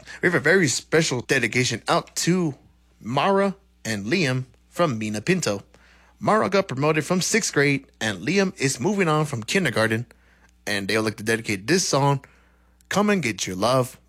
We have a very special dedication out to Mara and Liam from Mina Pinto. Mara got promoted from 6th grade, and Liam is moving on from kindergarten. And they would like to dedicate this song, Come and Get Your Love,